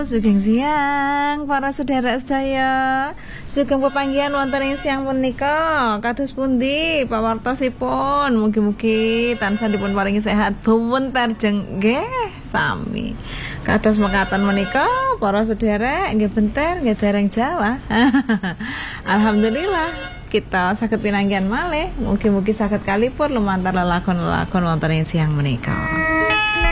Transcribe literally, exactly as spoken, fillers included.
sugeng siang para sedherek sedaya. Sugeng pepanggihan wonten ing siang punika. Kados pundi pawartosipun? Mugi-mugi tansah dipun paringi sehat bawenter jenggeh sami. Kados mekaten menika para sedherek nggih benter nggih dereng Jawa. Alhamdulillah kita saged pinanggihan malih. Mugi-mugi saged kalipur lumantar lelakon-lelakon wonten ing siang menika.